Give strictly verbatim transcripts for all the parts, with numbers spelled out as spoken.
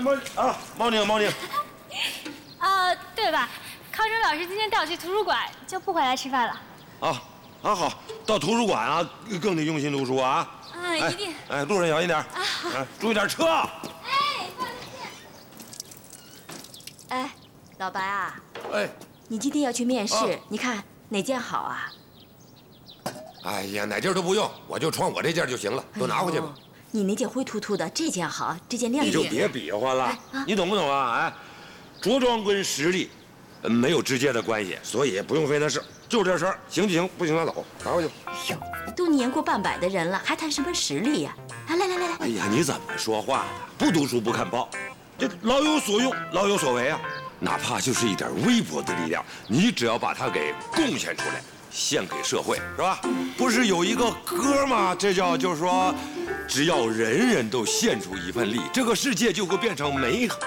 毛啊，毛宁，毛宁。 啊，对吧？康生老师今天带我去图书馆，就不回来吃饭了。 啊啊好，到图书馆啊，更得用心读书啊。 啊，一定。 哎，路上小心点。啊，哎，注意点车。 哎，放心。 哎，老白啊。 哎。 你今天要去面试， 啊、 你看哪件好啊？ 哎呀，哪件都不用，我就穿我这件就行了，都拿回去吧。 哎、你那件灰秃秃的，这件好，这件亮一点。 你就别比划了，哎啊、你懂不懂啊？哎，着装跟实力没有直接的关系，所以不用费那事，就这事儿，行就行，不行拉倒，拿回去。 哎呦，都年过半百的人了，还谈什么实力呀、啊？来来来来。 哎呀，你怎么说话的？不读书不看报，这老有所用，老有所为啊。哪怕就是一点微薄的力量，你只要把它给贡献出来，献给社会，是吧？不是有一个歌吗？这叫就是说，只要人人都献出一份力，这个世界就会变成美好。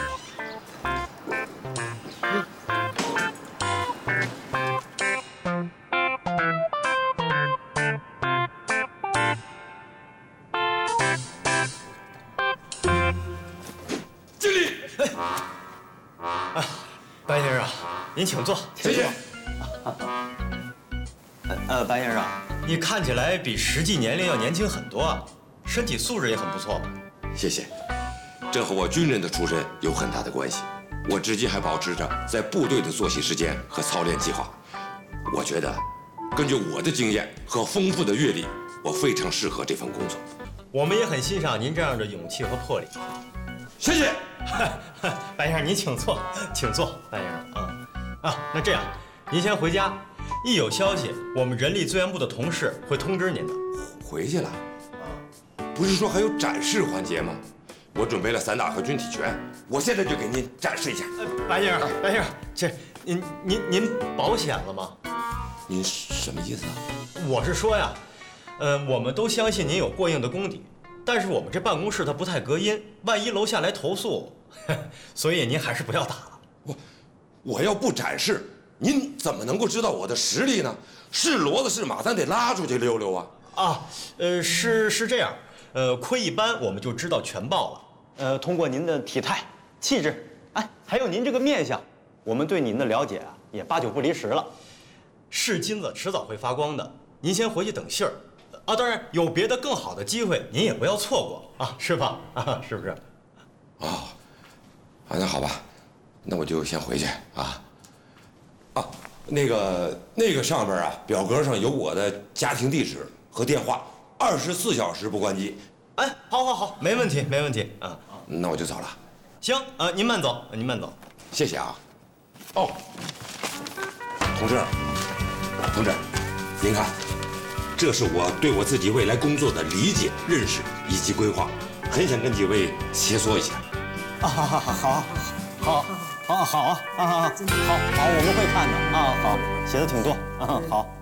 经理。 啊，白先生，您请坐， 谢谢。 呃，白先生，你看起来比实际年龄要年轻很多啊，身体素质也很不错吧？ 谢谢，这和我军人的出身有很大的关系。我至今还保持着在部队的作息时间和操练计划。我觉得，根据我的经验和丰富的阅历，我非常适合这份工作。 我们也很欣赏您这样的勇气和魄力。 谢谢。 白先生，您请坐，请坐，白先生啊啊，那这样，您先回家，一有消息，我们人力资源部的同事会通知您的。 回去了？啊，不是说还有展示环节吗？我准备了散打和军体拳，我现在就给您展示一下。 白先生，白先生，这您您您保险了吗？ 您什么意思啊？ 我是说呀，呃，我们都相信您有过硬的功底。但是我们这办公室它不太隔音，万一楼下来投诉，所以您还是不要打了。 我我要不展示，您怎么能够知道我的实力呢？是骡子是马，咱得拉出去溜溜啊！ 啊，呃，是是这样，呃，窥一斑我们就知道全豹了。呃，通过您的体态、气质，哎，还有您这个面相，我们对您的了解啊，也八九不离十了。是金子迟早会发光的，您先回去等信儿。啊，当然有别的更好的机会，您也不要错过啊，是吧？啊，是不是？ 哦，啊，那好吧，那我就先回去啊。啊，那个那个上边啊，表格上有我的家庭地址和电话，二十四小时不关机。 哎，好，好，好，没问题，没问题啊。 那我就走了。 行啊，您慢走，您慢走。 谢谢啊。哦，同志，同志，您看。这是我对我自己未来工作的理解、认识以及规划，很想跟几位切磋一下。 啊，好好好好好好好好啊啊好好好，我们会看的啊，好，写的挺多啊，好。